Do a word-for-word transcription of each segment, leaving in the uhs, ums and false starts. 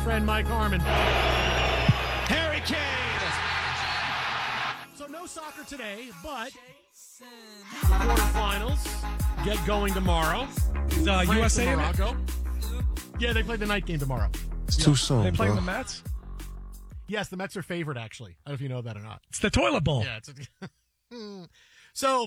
best friend, Mike Harmon. Harry Kane. So no soccer today, but quarterfinals get going tomorrow. Uh, U S A and in it? Morocco. Yeah, they play the night game tomorrow. It's too soon, They playing bro. the Mets? Yes, the Mets are favored, actually. I don't know if you know that or not. It's the toilet bowl. Yeah, it's a, so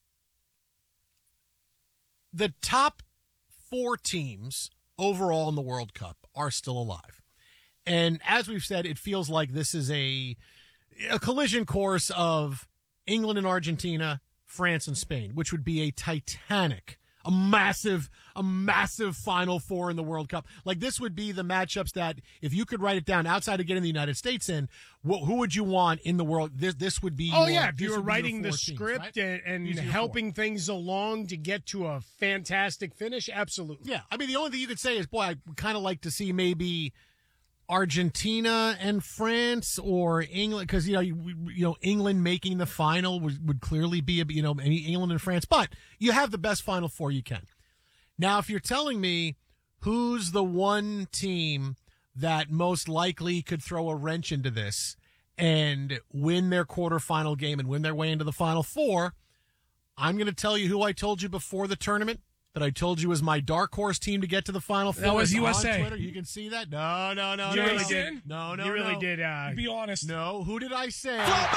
the top four teams overall in the World Cup are still alive. And as we've said, it feels like this is a a collision course of England and Argentina, France and Spain, which would be a titanic, a massive, a massive Final Four in the World Cup. Like, this would be the matchups that, if you could write it down outside of getting the United States in, wh- who would you want in the world? This this would be. Oh, your, yeah, if this you were would be your writing the four teams, script right? and, and These are your helping things along to get to a fantastic finish, absolutely. Yeah, I mean, the only thing you could say is, boy, I would kind of like to see maybe Argentina and France or England, because, you know, you, you know, England making the final would, would clearly be, a, you know, England and France. But you have the best Final Four you can. Now, if you're telling me who's the one team that most likely could throw a wrench into this and win their quarterfinal game and win their way into the Final Four, I'm going to tell you who I told you before the tournament that I told you was my dark horse team to get to the Final Four. That was It's U S A. On Twitter. You can see that. No, no, no, You no, really no. did. No, no, You really no. did. Uh, Be honest. No, who did I say?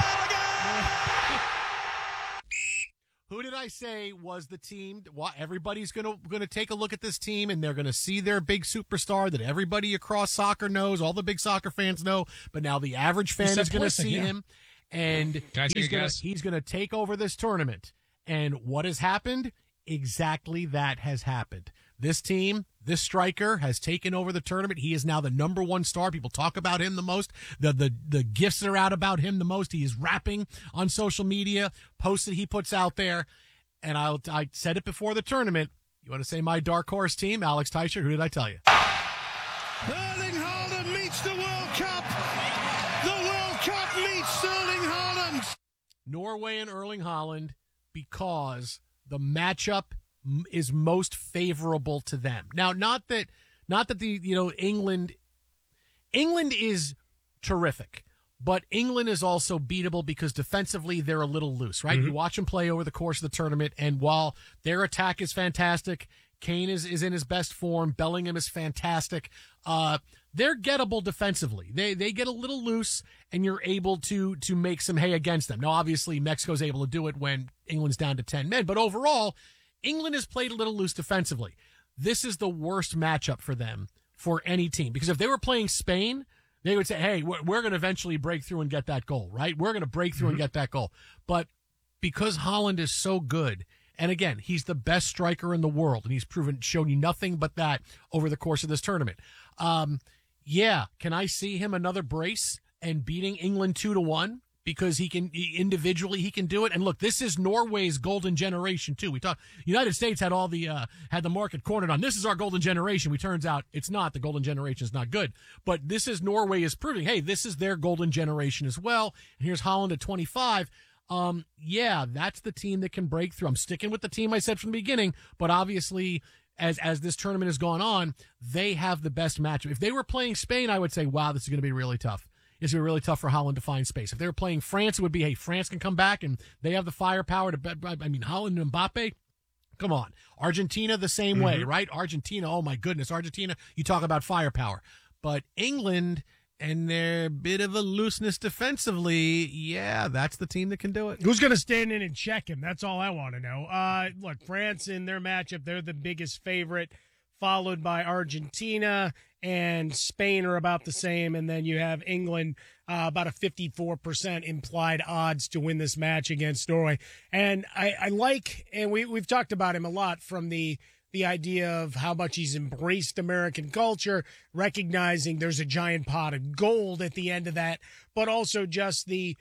Who did I say was the team? Well, everybody's gonna gonna take a look at this team, and they're gonna see their big superstar that everybody across soccer knows, all the big soccer fans know. But now the average fan said is gonna Pulisic, see yeah. him, and Can I take he's a gonna guess? he's gonna take over this tournament. And what has happened? Exactly that has happened. This team, this striker, has taken over the tournament. He is now the number one star. People talk about him the most. The the the gifts are out about him the most. He is rapping on social media, posts that he puts out there. And I I said it before the tournament. You want to say my dark horse team, Alex Teicher? Who did I tell you? Erling Haaland meets the World Cup. The World Cup meets Sterling Haaland. Norway and Erling Haaland, because the matchup m- is most favorable to them. Now, not that, not that the you know England, England is terrific, but England is also beatable because defensively they're a little loose, right? Mm-hmm. You watch them play over the course of the tournament, and while their attack is fantastic, Kane is, is in his best form, Bellingham is fantastic. Uh, they're gettable defensively. They they get a little loose, and you're able to to make some hay against them. Now, obviously, Mexico's able to do it when England's down to ten men, but overall, England has played a little loose defensively. This is the worst matchup for them for any team, because if they were playing Spain, they would say, hey, we're, we're going to eventually break through and get that goal, right? We're going to break through mm-hmm. and get that goal. But because Haaland is so good, and again, he's the best striker in the world, and he's proven, shown you nothing but that over the course of this tournament. Um, yeah, can I see him another brace and beating England two to one? Because he can he, individually he can do it. And look, this is Norway's golden generation too. We talk United States had all the uh, had the market cornered on this is our golden generation. We turns out it's not. The golden generation is not good. But this is Norway is proving, hey, this is their golden generation as well. And here's Holland at twenty-five. Um, yeah, that's the team that can break through. I'm sticking with the team I said from the beginning, but obviously as as this tournament has gone on, they have the best matchup. If they were playing Spain, I would say, wow, this is going to be really tough. It's going to be really tough for Holland to find space. If they were playing France, it would be, hey, France can come back and they have the firepower to bet. I mean, Holland and Mbappe, come on. Argentina, the same mm-hmm. way, right? Argentina, oh my goodness. Argentina, you talk about firepower. But England and their bit of a looseness defensively, yeah, that's the team that can do it. Who's going to stand in and check him? That's all I want to know. Uh, look, France in their matchup, they're the biggest favorite, followed by Argentina, and Spain are about the same, and then you have England, uh, about a fifty-four percent implied odds to win this match against Norway. And I, I like, and we, we've talked about him a lot from the the idea of how much he's embraced American culture, recognizing there's a giant pot of gold at the end of that, but also just the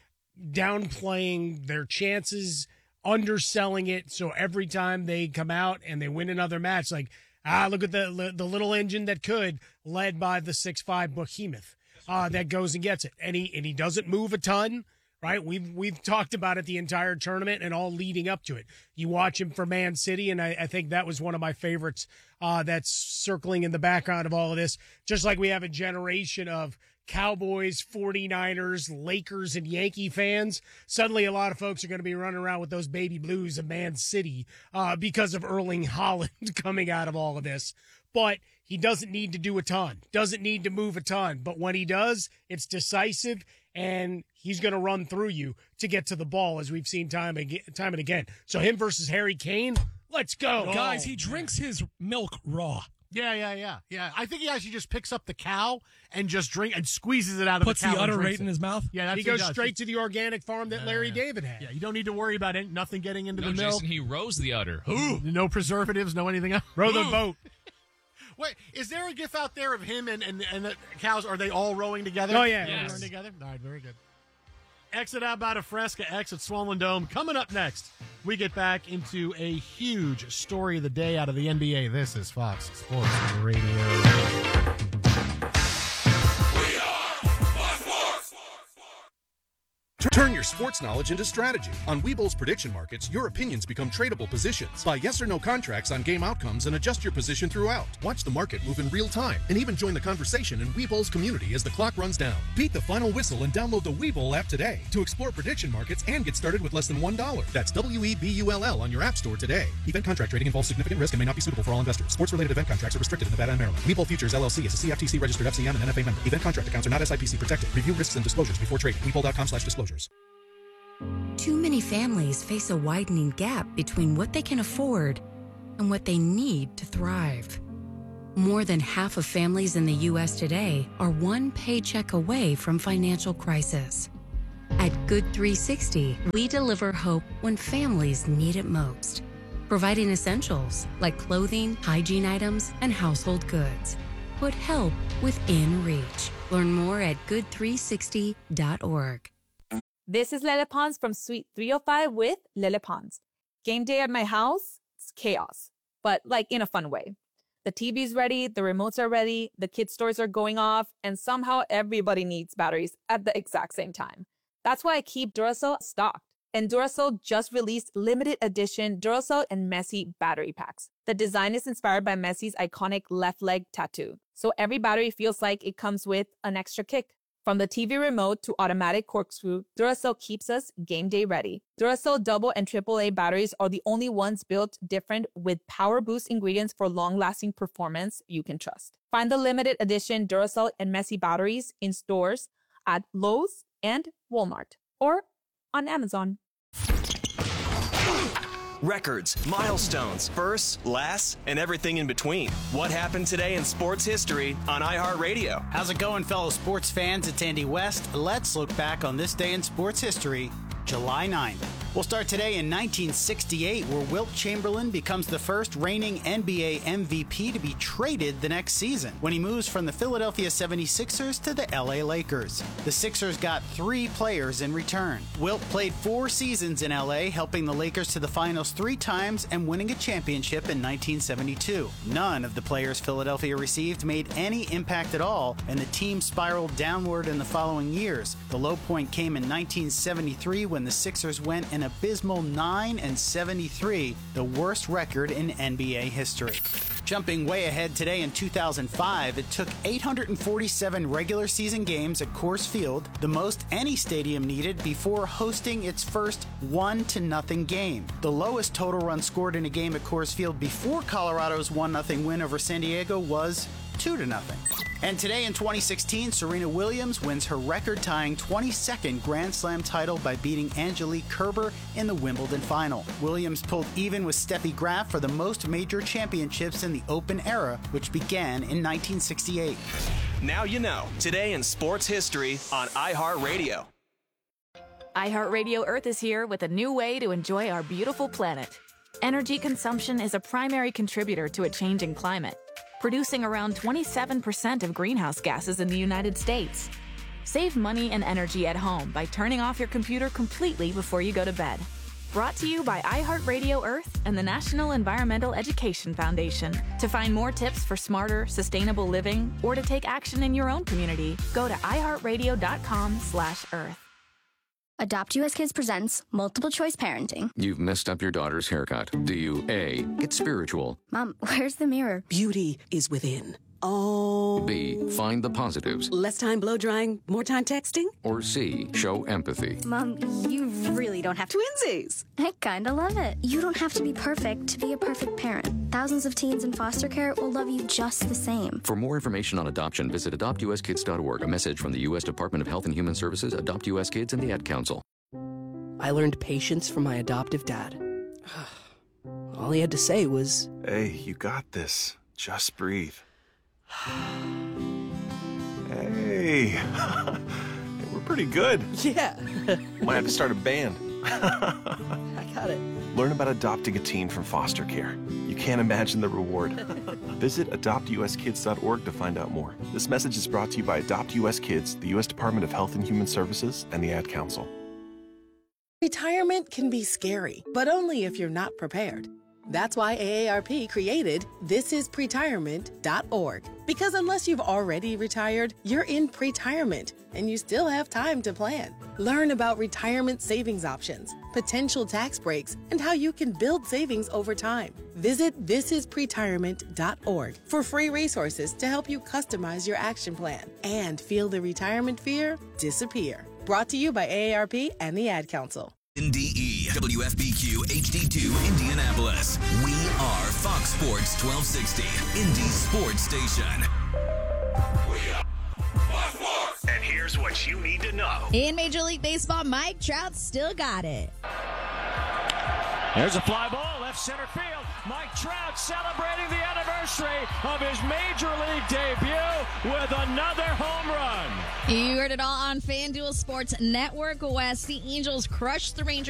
downplaying their chances, underselling it, so every time they come out and they win another match, like, ah, look at the the little engine that could, led by the six five behemoth uh, that goes and gets it. And he, and he doesn't move a ton, right? We've we've talked about it the entire tournament and all leading up to it. You watch him for Man City, and I, I think that was one of my favorites uh, that's circling in the background of all of this. Just like we have a generation of Cowboys, forty-niners, Lakers, and Yankee fans, suddenly a lot of folks are going to be running around with those baby blues of Man City uh, because of Erling Haaland coming out of all of this. But he doesn't need to do a ton, doesn't need to move a ton. But when he does, it's decisive, and he's going to run through you to get to the ball, as we've seen time and, time and again. So him versus Harry Kane, let's go. Guys, he drinks his milk raw. Yeah, yeah, yeah, yeah. I think he actually just picks up the cow and just drink and squeezes it out of Puts the cow. the udder and right drinks in it. his mouth. Yeah, that's he what goes he does. straight to the organic farm that Yeah, Larry yeah. David had. Yeah, you don't need to worry about it, nothing getting into No, the milk. Jason, he rose the udder. No preservatives, no anything else. Row the boat. Wait, is there a gif out there of him and, and, and the cows? Are they all rowing together? Oh, yeah. Are they Yes. rowing together? All right, very good. Exit out by the Fresca, exit Swollen Dome. Coming up next, we get back into a huge story of the day out of the N B A. This is Fox Sports Radio. Turn your sports knowledge into strategy. On Webull's prediction markets, your opinions become tradable positions. Buy yes or no contracts on game outcomes and adjust your position throughout. Watch the market move in real time and even join the conversation in Webull's community as the clock runs down. Beat the final whistle and download the Webull app today to explore prediction markets and get started with less than one dollar. That's W E B U L L on your app store today. Event contract trading involves significant risk and may not be suitable for all investors. Sports-related event contracts are restricted in Nevada and Maryland. Webull Futures L L C is a C F T C registered F C M and N F A member. Event contract accounts are not S I P C protected. Review risks and disclosures before trading. Webull dot com slash disclosures. Too many families face a widening gap between what they can afford and what they need to thrive. More than half of families in the U S today are one paycheck away from financial crisis. At Good three sixty, we deliver hope when families need it most, providing essentials like clothing, hygiene items, and household goods. Put help within reach. Learn more at good three sixty dot org. This is Lele Pons from Suite three oh five with Lele Pons. Game day at my house, it's chaos, but like in a fun way. The T V's ready, the remotes are ready, the kids' toys are going off, and somehow everybody needs batteries at the exact same time. That's why I keep Duracell stocked. And Duracell just released limited edition Duracell and Messi battery packs. The design is inspired by Messi's iconic left leg tattoo, so every battery feels like it comes with an extra kick. From the T V remote to automatic corkscrew, Duracell keeps us game day ready. Duracell double and triple A batteries are the only ones built different with power boost ingredients for long-lasting performance you can trust. Find the limited edition Duracell and Messi batteries in stores at Lowe's and Walmart or on Amazon. Records, milestones, firsts, lasts, and everything in between. What happened today in sports history on iHeartRadio? How's it going, fellow sports fans? It's Andy West. Let's look back on this day in sports history, July ninth. We'll start today in nineteen sixty-eight, where Wilt Chamberlain becomes the first reigning N B A M V P to be traded the next season, when he moves from the Philadelphia seventy-sixers to the L A Lakers. The Sixers got three players in return. Wilt played four seasons in L A, helping the Lakers to the finals three times and winning a championship in nineteen seventy-two. None of the players Philadelphia received made any impact at all, and the team spiraled downward in the following years. The low point came in nineteen seventy-three, when the Sixers went an abysmal nine and seventy-three, the worst record in N B A history. Jumping way ahead today in two thousand five, it took eight hundred forty-seven regular season games at Coors Field, the most any stadium needed, before hosting its first one to nothing game. The lowest total run scored in a game at Coors Field before Colorado's one nothing win over San Diego was two to nothing. And today in twenty sixteen, Serena Williams wins her record-tying twenty-second Grand Slam title by beating Angelique Kerber in the Wimbledon final. Williams pulled even with Steffi Graf for the most major championships in the Open era, which began in nineteen sixty-eight. Now you know. Today in sports history on iHeartRadio. iHeartRadio Earth is here with a new way to enjoy our beautiful planet. Energy consumption is a primary contributor to a changing climate, producing around twenty-seven percent of greenhouse gases in the United States. Save money and energy at home by turning off your computer completely before you go to bed. Brought to you by iHeartRadio Earth and the National Environmental Education Foundation. To find more tips for smarter, sustainable living, or to take action in your own community, go to iHeartRadio dot com slash earth. Adopt U S Kids presents Multiple Choice Parenting. You've messed up your daughter's haircut. Do you A, get spiritual? Mom, where's the mirror? Beauty is within. Oh. B, find the positives? Less time blow drying, more time texting? Or C, show empathy? Mom, you really don't have to. Twinsies! I kinda love it. You don't have to be perfect to be a perfect parent. Thousands of teens in foster care will love you just the same. For more information on adoption, visit adopt u s kids dot org. A message from the U S Department of Health and Human Services, Adopt U S Kids, and the Ad Council. I learned patience from my adoptive dad. All he had to say was, "Hey, you got this. Just breathe." Hey, we're pretty good. Yeah. Might have to start a band. I got it. Learn about adopting a teen from foster care. You can't imagine the reward. Visit adopt u s kids dot org to find out more. This message is brought to you by Adopt U S Kids, the U S Department of Health and Human Services, and the Ad Council. Retirement can be scary, but only if you're not prepared. That's why A A R P created this is pretirement dot org. Because unless you've already retired, you're in pretirement, and you still have time to plan. Learn about retirement savings options, potential tax breaks, and how you can build savings over time. Visit this is pretirement dot org for free resources to help you customize your action plan and feel the retirement fear disappear. Brought to you by A A R P and the Ad Council. N D E, W F B Q H D two, Indianapolis. We are Fox Sports twelve sixty, Indy Sports Station. We are Fox Sports. And here's what you need to know. In Major League Baseball, Mike Trout still got it. There's a fly ball, left center field. Mike Trout celebrating the anniversary of his Major League debut with another home run. You heard it all on FanDuel Sports Network. West, the Angels crushed the Rangers.